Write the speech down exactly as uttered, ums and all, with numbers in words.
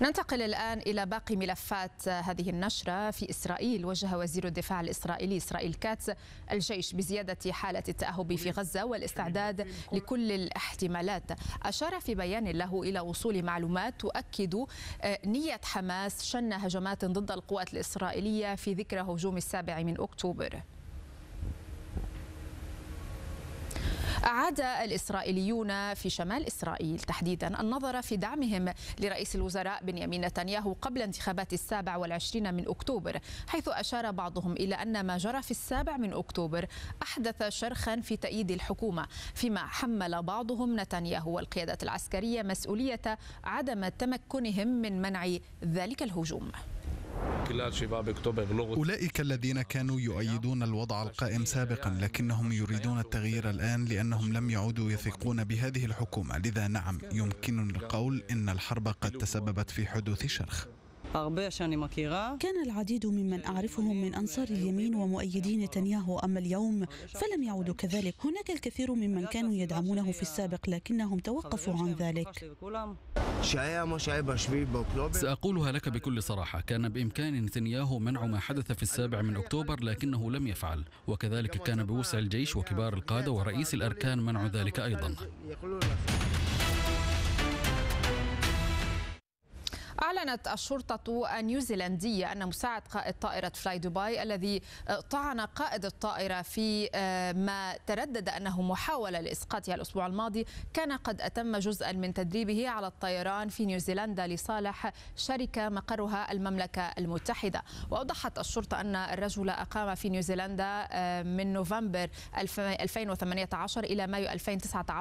ننتقل الآن إلى باقي ملفات هذه النشرة. في إسرائيل وجه وزير الدفاع الإسرائيلي إسرائيل كاتس الجيش بزيادة حالة التأهب في غزة والاستعداد لكل الاحتمالات. أشار في بيان له إلى وصول معلومات تؤكد نية حماس شن هجمات ضد القوات الإسرائيلية في ذكرى هجوم السابع من أكتوبر. أعاد الإسرائيليون في شمال إسرائيل تحديدا النظر في دعمهم لرئيس الوزراء بنيامين نتنياهو قبل انتخابات السابع والعشرين من أكتوبر، حيث أشار بعضهم إلى أن ما جرى في السابع من أكتوبر أحدث شرخا في تأييد الحكومة، فيما حمل بعضهم نتنياهو والقيادات العسكرية مسؤولية عدم تمكنهم من منع ذلك الهجوم. أولئك الذين كانوا يؤيدون الوضع القائم سابقا لكنهم يريدون التغيير الآن لأنهم لم يعودوا يثقون بهذه الحكومة، لذا نعم يمكنني القول إن الحرب قد تسببت في حدوث شرخ. كان العديد ممن أعرفهم من أنصار اليمين ومؤيدي نتنياهو، أما اليوم فلم يعودوا كذلك. هناك الكثير ممن كانوا يدعمونه في السابق لكنهم توقفوا عن ذلك. سأقولها لك بكل صراحة، كان بإمكان نتنياهو منع ما حدث في السابع من أكتوبر لكنه لم يفعل، وكذلك كان بوسع الجيش وكبار القادة ورئيس الأركان منع ذلك أيضا. أعلنت الشرطة النيوزيلندية أن مساعد قائد طائرة فلاي دبي الذي طعن قائد الطائرة في ما تردد أنه محاولة لإسقاطها الأسبوع الماضي كان قد أتم جزءا من تدريبه على الطيران في نيوزيلندا لصالح شركة مقرها المملكة المتحدة. وأوضحت الشرطة أن الرجل أقام في نيوزيلندا من نوفمبر ألفين وثمانية عشر إلى مايو ألفين وتسعة عشر